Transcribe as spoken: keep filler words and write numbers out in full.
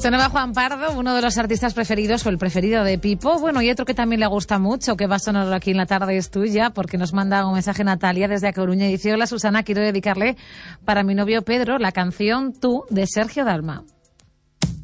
Sonaba Juan Pardo, uno de los artistas preferidos o el preferido de Pipo. Bueno, y otro que también le gusta mucho, que va a sonar aquí en la tarde, es tuya, porque nos manda un mensaje Natalia desde A Coruña y dice: hola Susana, quiero dedicarle para mi novio Pedro la canción Tú de Sergio Dalma.